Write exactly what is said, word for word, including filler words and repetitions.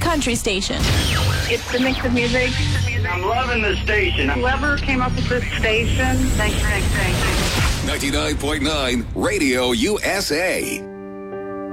country station. It's the mix of music. I'm loving the station. Whoever came up with this station, thanks, thanks, thanks. ninety-nine point nine Radio U S A.